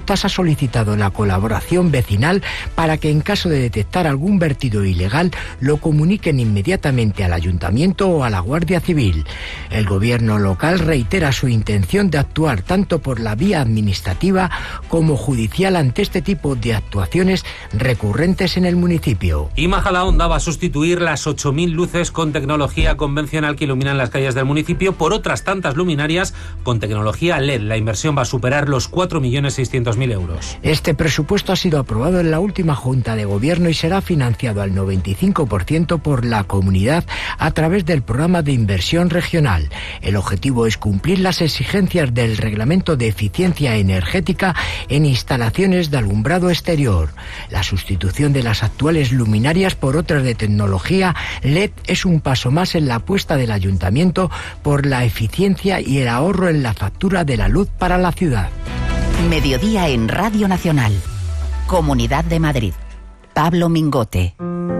Conductas ha solicitado la colaboración vecinal para que en caso de detectar algún vertido ilegal lo comuniquen inmediatamente al Ayuntamiento o a la Guardia Civil. El gobierno local reitera su intención de actuar tanto por la vía administrativa como judicial ante este tipo de actuaciones recurrentes en el municipio. Y Majadahonda va a sustituir las 8.000 luces con tecnología convencional que iluminan las calles del municipio por otras tantas luminarias con tecnología LED. La inversión va a superar los 4.600.000 euros. Este presupuesto ha sido aprobado en la última Junta de Gobierno y será financiado al 95% por la comunidad a través del programa de inversión regional. El objetivo es cumplir las exigencias del Reglamento de Eficiencia Energética en instalaciones de alumbrado exterior. La sustitución de las actuales luminarias por otras de tecnología LED es un paso más en la apuesta del Ayuntamiento por la eficiencia y el ahorro en la factura de la luz para la ciudad. Mediodía en Radio Nacional. Comunidad de Madrid. Pablo Mingote.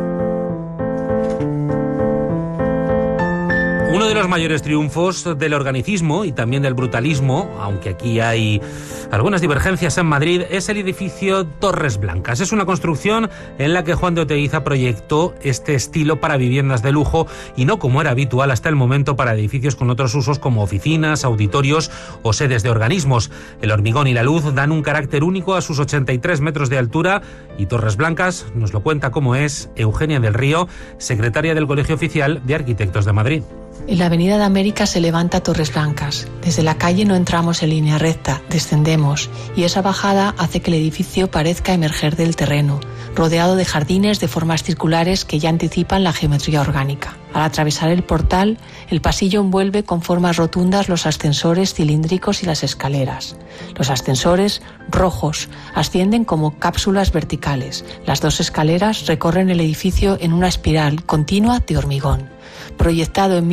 Uno de los mayores triunfos del organicismo y también del brutalismo, aunque aquí hay algunas divergencias en Madrid, es el edificio Torres Blancas. Es una construcción en la que Juan de Oteiza proyectó este estilo para viviendas de lujo y no como era habitual hasta el momento para edificios con otros usos como oficinas, auditorios o sedes de organismos. El hormigón y la luz dan un carácter único a sus 83 metros de altura y Torres Blancas nos lo cuenta cómo es Eugenia del Río, secretaria del Colegio Oficial de Arquitectos de Madrid. En la Avenida de América se levanta Torres Blancas. Desde la calle no entramos en línea recta, descendemos, y esa bajada hace que el edificio parezca emerger del terreno, rodeado de jardines de formas circulares que ya anticipan la geometría orgánica. Al atravesar el portal, el pasillo envuelve con formas rotundas los ascensores cilíndricos y las escaleras. Los ascensores, rojos, ascienden como cápsulas verticales. Las dos escaleras recorren el edificio en una espiral continua de hormigón. Proyectado en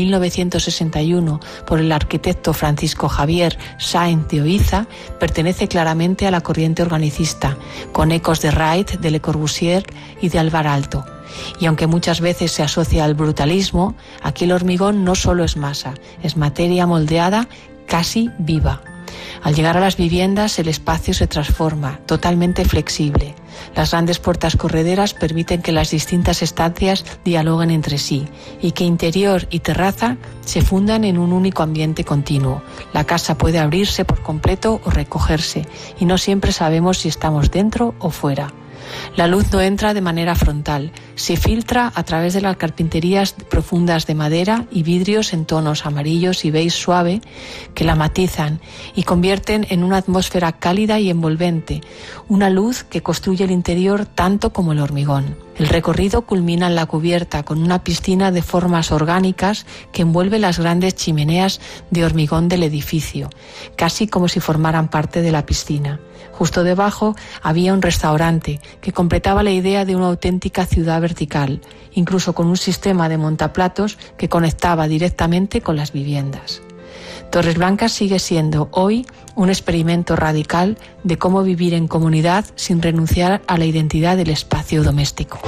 1961 por el arquitecto Francisco Javier Sáenz de Oiza, pertenece claramente a la corriente organicista, con ecos de Wright, de Le Corbusier y de Alvar Aalto. Y aunque muchas veces se asocia al brutalismo, aquí el hormigón no solo es masa, es materia moldeada casi viva. Al llegar a las viviendas, el espacio se transforma, totalmente flexible. Las grandes puertas correderas permiten que las distintas estancias dialoguen entre sí y que interior y terraza se fundan en un único ambiente continuo. La casa puede abrirse por completo o recogerse y no siempre sabemos si estamos dentro o fuera. La luz no entra de manera frontal, se filtra a través de las carpinterías profundas de madera y vidrios en tonos amarillos y beige suave que la matizan y convierten en una atmósfera cálida y envolvente, una luz que construye el interior tanto como el hormigón. El recorrido culmina en la cubierta con una piscina de formas orgánicas que envuelve las grandes chimeneas de hormigón del edificio, casi como si formaran parte de la piscina. Justo debajo había un restaurante que completaba la idea de una auténtica ciudad vertical, incluso con un sistema de montaplatos que conectaba directamente con las viviendas. Torres Blancas sigue siendo hoy un experimento radical de cómo vivir en comunidad sin renunciar a la identidad del espacio doméstico.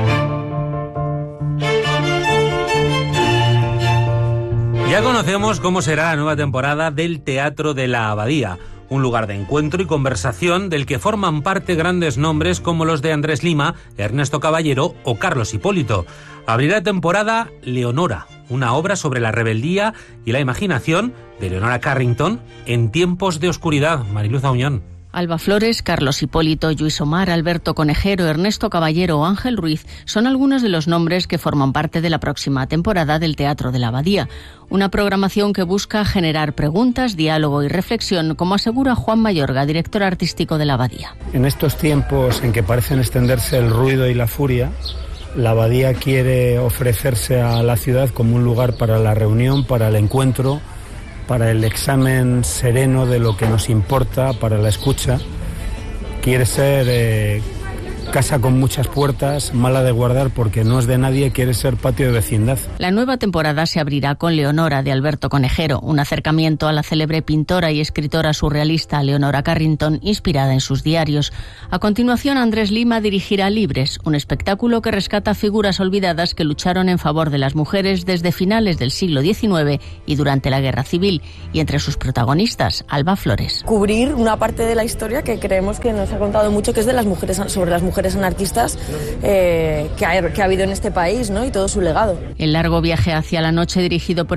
Ya conocemos cómo será la nueva temporada del Teatro de la Abadía, un lugar de encuentro y conversación del que forman parte grandes nombres como los de Andrés Lima, Ernesto Caballero o Carlos Hipólito. Abrirá temporada Leonora, una obra sobre la rebeldía y la imaginación de Leonora Carrington en tiempos de oscuridad. Mariluz Auñón. Alba Flores, Carlos Hipólito, Lluís Omar, Alberto Conejero, Ernesto Caballero o Ángel Ruiz son algunos de los nombres que forman parte de la próxima temporada del Teatro de la Abadía. Una programación que busca generar preguntas, diálogo y reflexión, como asegura Juan Mayorga, director artístico de la Abadía. En estos tiempos en que parecen extenderse el ruido y la furia, la Abadía quiere ofrecerse a la ciudad como un lugar para la reunión, para el encuentro, para el examen sereno de lo que nos importa, para la escucha. Quiere ser casa con muchas puertas, mala de guardar porque no es de nadie, quiere ser patio de vecindad. La nueva temporada se abrirá con Leonora, de Alberto Conejero, un acercamiento a la célebre pintora y escritora surrealista Leonora Carrington, inspirada en sus diarios. A continuación, Andrés Lima dirigirá Libres, un espectáculo que rescata figuras olvidadas que lucharon en favor de las mujeres desde finales del siglo XIX y durante la Guerra Civil, y entre sus protagonistas, Alba Flores. Cubrir una parte de la historia que creemos que nos ha contado mucho, que es de las mujeres, sobre las mujeres anarquistas que ha habido en este país, ¿no? Y todo su legado. El largo viaje hacia la noche, dirigido por